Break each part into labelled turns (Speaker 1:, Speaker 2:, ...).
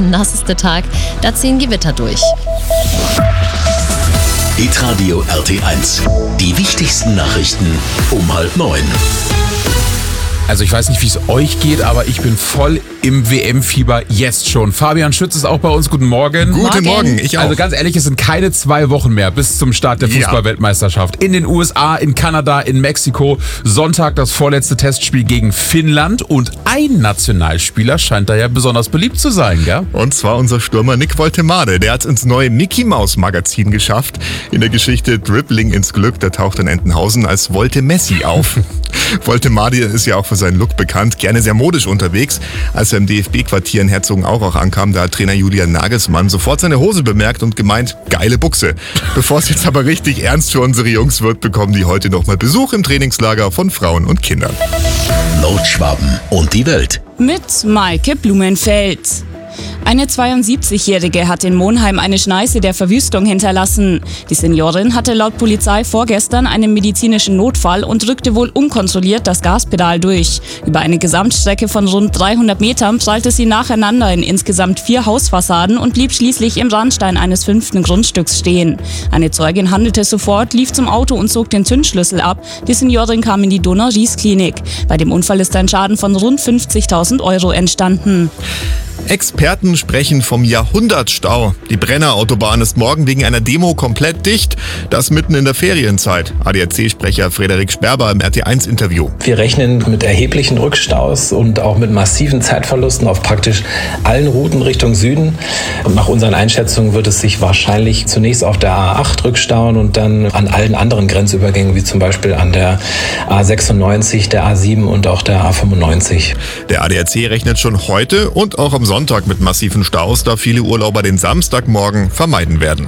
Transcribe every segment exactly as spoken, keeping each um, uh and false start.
Speaker 1: nasseste Tag. Da ziehen Gewitter durch.
Speaker 2: Hitradio R T eins. Die wichtigsten Nachrichten um halb neun.
Speaker 3: Also ich weiß nicht, wie es euch geht, aber ich bin voll im W M-Fieber jetzt schon. Fabian Schütz ist auch bei uns. Guten Morgen.
Speaker 4: Guten Morgen, ich auch.
Speaker 3: Also ganz ehrlich, es sind keine zwei Wochen mehr bis zum Start der Fußball-Weltmeisterschaft. In den U S A, in Kanada, in Mexiko. Sonntag das vorletzte Testspiel gegen Finnland. Und ein Nationalspieler scheint da ja besonders beliebt zu sein, gell?
Speaker 4: Und zwar unser Stürmer Nick Woltemade. Der hat es ins neue Mickey Mouse Magazin geschafft. In der Geschichte Dribbling ins Glück, der taucht in Entenhausen als Wolte Messi auf. Woltemade ist ja auch für seinen Look bekannt, gerne sehr modisch unterwegs. Als er im D F B-Quartier in Herzogenaurach ankam, da hat Trainer Julian Nagelsmann sofort seine Hose bemerkt und gemeint, geile Buchse. Bevor es jetzt aber richtig ernst für unsere Jungs wird, bekommen die heute nochmal Besuch im Trainingslager von Frauen und Kindern.
Speaker 2: Nordschwaben und die Welt.
Speaker 5: Mit Maike Blumenfeld. Eine zweiundsiebzigjährige hat in Monheim eine Schneise der Verwüstung hinterlassen. Die Seniorin hatte laut Polizei vorgestern einen medizinischen Notfall und drückte wohl unkontrolliert das Gaspedal durch. Über eine Gesamtstrecke von rund dreihundert Metern prallte sie nacheinander in insgesamt vier Hausfassaden und blieb schließlich im Randstein eines fünften Grundstücks stehen. Eine Zeugin handelte sofort, lief zum Auto und zog den Zündschlüssel ab. Die Seniorin kam in die Donau-Ries-Klinik. Bei dem Unfall ist ein Schaden von rund fünfzigtausend Euro entstanden.
Speaker 4: Experten sprechen vom Jahrhundertstau. Die Brenner Autobahn ist morgen wegen einer Demo komplett dicht. Das mitten in der Ferienzeit. A D A C-Sprecher Frederik Sperber im R T eins Interview.
Speaker 6: Wir rechnen mit erheblichen Rückstaus und auch mit massiven Zeitverlusten auf praktisch allen Routen Richtung Süden. Und nach unseren Einschätzungen wird es sich wahrscheinlich zunächst auf der A acht rückstauen und dann an allen anderen Grenzübergängen, wie zum Beispiel an der A sechsundneunzig, der A sieben und auch der A fünfundneunzig.
Speaker 4: Der A D A C rechnet schon heute und auch am Sonntag mit massiven Staus, da viele Urlauber den Samstagmorgen vermeiden werden.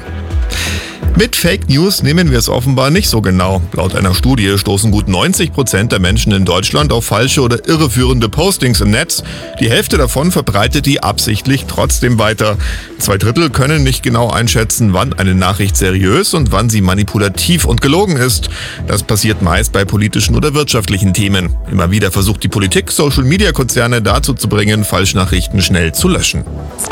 Speaker 4: Mit Fake News nehmen wir es offenbar nicht so genau. Laut einer Studie stoßen gut neunzig Prozent der Menschen in Deutschland auf falsche oder irreführende Postings im Netz. Die Hälfte davon verbreitet die absichtlich trotzdem weiter. Zwei Drittel können nicht genau einschätzen, wann eine Nachricht seriös und wann sie manipulativ und gelogen ist. Das passiert meist bei politischen oder wirtschaftlichen Themen. Immer wieder versucht die Politik, Social-Media-Konzerne dazu zu bringen, Falschnachrichten schnell zu löschen.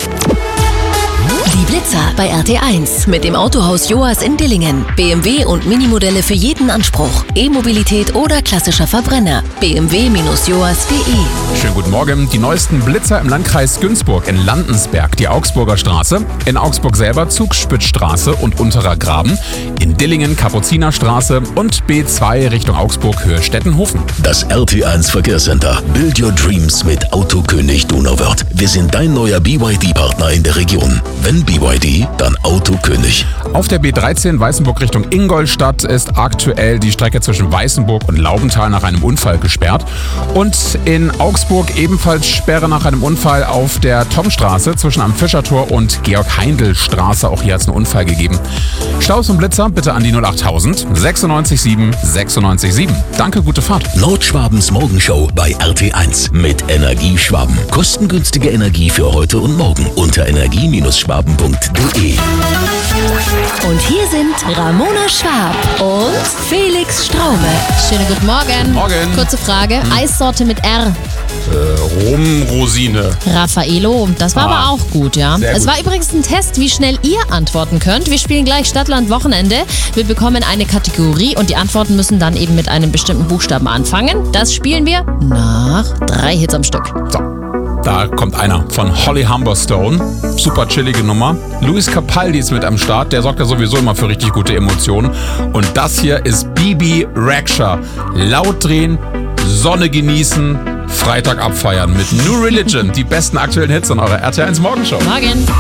Speaker 1: Die Blitzer bei R T eins mit dem Autohaus Joas in Dillingen. B M W und Minimodelle für jeden Anspruch. E-Mobilität oder klassischer Verbrenner. b m w Bindestrich joas Punkt d e.
Speaker 3: Schönen guten Morgen. Die neuesten Blitzer im Landkreis Günzburg, in Landensberg, die Augsburger Straße, in Augsburg selber Zugspitzstraße und Unterer Graben, in Dillingen Kapuzinerstraße und B zwei Richtung Augsburg Höhe Stettenhofen.
Speaker 2: Das R T eins Verkehrscenter. Build your dreams mit Autokönig Donauwörth. Wir sind dein neuer B Y D-Partner in der Region. Wenn B Y D, dann Autokönig.
Speaker 3: Auf der B dreizehn Weißenburg Richtung Ingolstadt ist aktuell die Strecke zwischen Weißenburg und Laubenthal nach einem Unfall gesperrt. Und in Augsburg ebenfalls Sperre nach einem Unfall auf der Tomstraße zwischen am Fischertor und Georg-Heindl-Straße. Auch hier hat es einen Unfall gegeben. Staus und Blitzer bitte an die null achttausend sechsundneunzig sieben sechsundneunzig sieben. Danke, gute Fahrt.
Speaker 2: Nordschwabens Morgenshow bei R T eins mit Energieschwaben. Kostengünstige Energie für heute und morgen unter energie schwaben punkt de.
Speaker 1: Und hier sind Ramona Schwab und Felix Straume. Schönen guten Morgen.
Speaker 3: Morgen.
Speaker 1: Kurze Frage. Hm. Eissorte mit R.
Speaker 3: Äh, Rumrosine.
Speaker 1: Raffaello. Das war
Speaker 3: Ah,
Speaker 1: aber auch gut, ja.
Speaker 3: sehr
Speaker 1: Es
Speaker 3: gut.
Speaker 1: war übrigens ein Test, wie schnell ihr antworten könnt. Wir spielen gleich Stadtland Wochenende. Wir bekommen eine Kategorie und die Antworten müssen dann eben mit einem bestimmten Buchstaben anfangen. Das spielen wir nach drei Hits am Stück.
Speaker 3: So. Da kommt einer von Holly Humberstone. Super chillige Nummer. Luis Capaldi ist mit am Start. Der sorgt ja sowieso immer für richtig gute Emotionen. Und das hier ist Bibi Rexha. Laut drehen, Sonne genießen, Freitag abfeiern mit New Religion. Die besten aktuellen Hits in eurer R T eins Morgenshow.
Speaker 1: Morgen.